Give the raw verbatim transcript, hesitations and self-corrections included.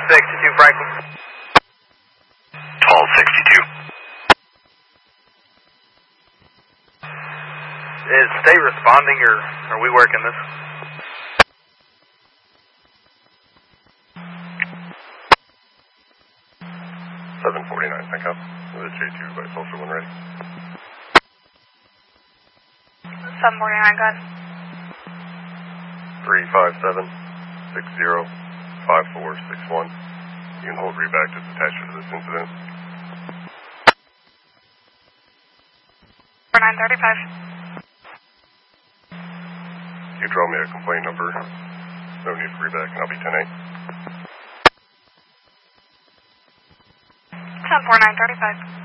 sixty-two Franklin. twelve sixty-two. Is state responding or are we working this? seven forty-nine, pick up. With a J two by social one ready. seven forty-nine, go ahead. three five seven, six zero, five four six one. You can hold reback to attached to this incident. four nine thirty-five. You draw me a complaint number. No need for reback, and I'll be ten eight. ten four nine thirty-five.